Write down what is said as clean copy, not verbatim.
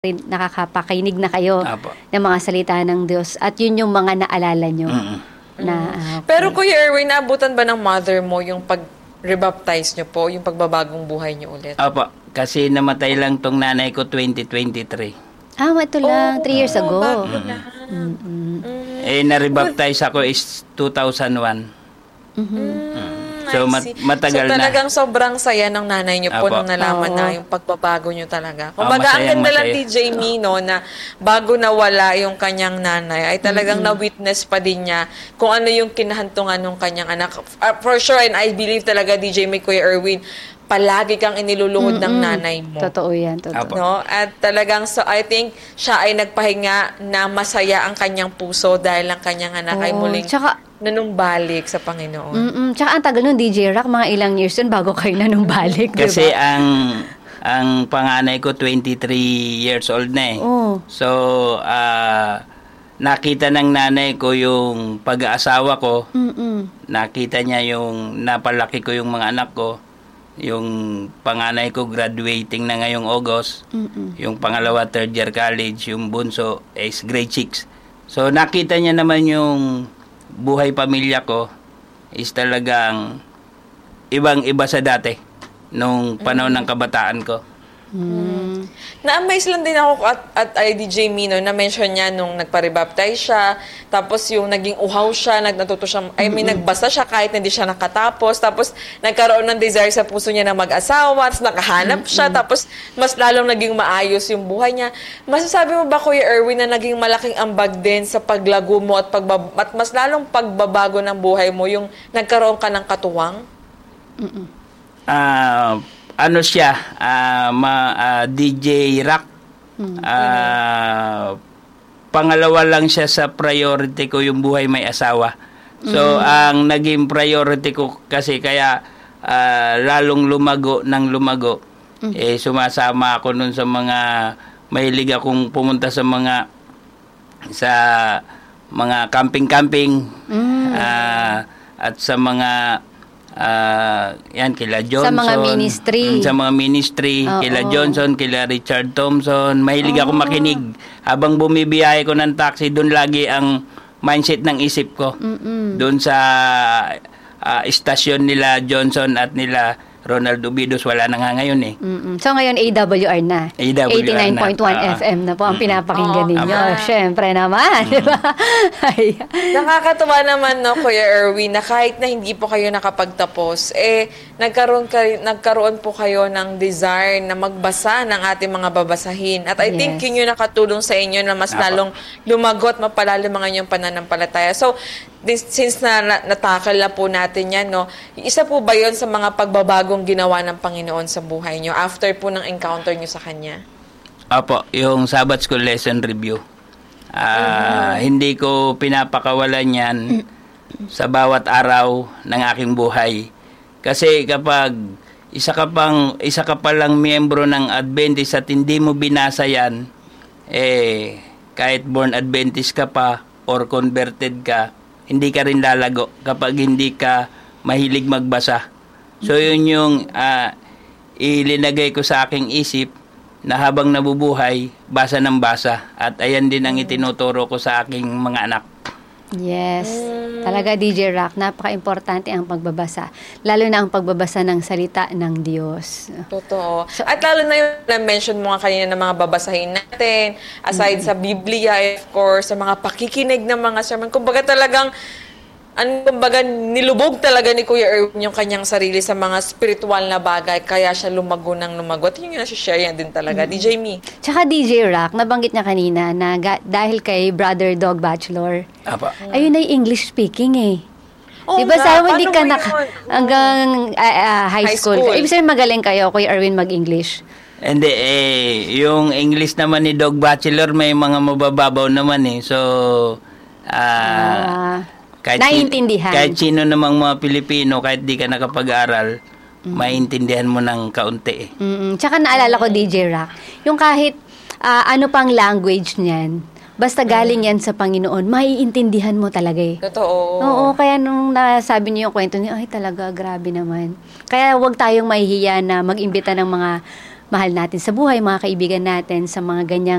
nakakapakinig na kayo Apo. ng mga salita ng Diyos at yun yung mga naalala nyo. Okay. Pero Kuya Erwin, naabutan ba ng mother mo yung pag-rebaptize nyo po, yung pagbabagong buhay nyo ulit? Opo, kasi namatay lang tong nanay ko 2023. Ito lang, 3 years ago. Bago lang. Na-rebaptize ako is 2001. So, matagal so, na. talagang sobrang saya ng nanay niyo po Apo. nung nalaman na yung pagbabago niyo talaga. Kumbaga, ang ganda lang DJ Mino na bago nawala yung kanyang nanay, ay talagang na-witness pa din niya kung ano yung kinahantungan ng kanyang anak. For sure, and I believe talaga, DJ May, Kuya Erwin, palagi kang iniluluhod ng nanay mo. Totoo yan, totoo. No? At talagang, so I think, siya ay nagpahinga na masaya ang kanyang puso dahil ang kanyang anak ay muling nanumbalik sa Panginoon. Tsaka ang tagal nun, DJ Rock, mga ilang years yun bago kayo nanumbalik, Kasi diba? ang panganay ko 23 years old na eh. So, nakita ng nanay ko yung pag-aasawa ko. Nakita niya yung napalaki ko yung mga anak ko. Yung panganay ko graduating na ngayong August. Yung pangalawa third year college. Yung bunso is grade 6. So nakita niya naman yung buhay pamilya ko is talagang ibang-iba sa dati nung panahon ng kabataan ko. Na-amaze lang din ako at DJ Mino na mention niya nung nagpa-rebaptize siya, tapos yung naging uhaw siya, natuto siya, nagbasa siya kahit hindi siya nakatapos, tapos nagkaroon ng desire sa puso niya na mag-asawa, tapos nakahanap siya, tapos mas lalong naging maayos yung buhay niya. Masasabi mo ba, Kuya Erwin, na naging malaking ambag din sa paglago mo at mas lalong pagbabago ng buhay mo yung nagkaroon ka ng katuwang? Ano siya, DJ Rock. Pangalawa lang siya sa priority ko yung buhay may asawa. So, ang naging priority ko kasi kaya lalong lumago, sumasama ako nun sa mga, mahilig akong pumunta sa mga camping-camping, at sa mga yan, kila Johnson. Sa mga ministry. Kila Johnson, kila Richard Thompson. Mahilig ako makinig. Habang bumibiyahe ko ng taxi, doon lagi ang mindset ng isip ko. Doon sa istasyon nila Johnson at nila Ronald Ubidos, wala na nga ngayon eh. So ngayon AWR na. 89.1 FM na po ang pinapakinggan ninyo. Syempre naman, di ba? Nakakatuwa naman, no, Kuya Erwin, na kahit na hindi po kayo nakapagtapos, nagkaroon po kayo ng desire na magbasa ng ating mga babasahin. At I think yun yung nakatulong sa inyo na mas lalong lumagot, mapalalim ang inyong pananampalataya. So, since natakal na po natin yan, no, isa po ba yun sa mga pagbabagong ginawa ng Panginoon sa buhay nyo after po ng encounter nyo sa Kanya? Opo, yung Sabbath School Lesson Review. Hindi ko pinapakawalan yan sa bawat araw ng aking buhay. Kasi kapag isa ka pa lang miyembro ng Adventist at hindi mo binasa yan, kahit born Adventist ka pa or converted ka, hindi ka rin lalago kapag hindi ka mahilig magbasa. So yun yung ilinagay ko sa aking isip na habang nabubuhay, basa ng basa. At ayan din ang itinuturo ko sa aking mga anak. Yes. Talaga, DJ Rock, napaka-importante ang pagbabasa. Lalo na ang pagbabasa ng salita ng Diyos. Totoo. At lalo na yung na-mention mo nga kanina ng mga babasahin natin, aside sa Biblia, of course, sa mga pakikinig ng mga sermon. Kumbaga talagang, nilubog talaga ni Kuya Erwin yung kanyang sarili sa mga spiritual na bagay, kaya siya lumago ng lumago. At yun yung nasi-share yan din talaga. DJ Me. Tsaka DJ Rock, nabanggit niya kanina na dahil kay Brother Dog Bachelor, ayun ay English speaking eh. Diba sabi mo, hindi ka hanggang high school. Ibig sabihin magaling kayo, Kuya Erwin, mag-English. Hindi, yung English naman ni Dog Bachelor, may mga mabababaw naman eh. So, naiintindihan. Kahit sino namang mga Pilipino, kahit di ka nakapag-aral, maintindihan mo ng kaunti eh. Tsaka naalala ko, DJ Rock, yung kahit ano pang language niyan, basta galing yan sa Panginoon, maiintindihan mo talaga eh. Totoo. Oo, kaya nung nasabi niyo yung kwento niyo, ay talaga, grabe naman. Kaya huwag tayong mahihiya na mag-imbita ng mga mahal natin sa buhay, mga kaibigan natin, sa mga ganyang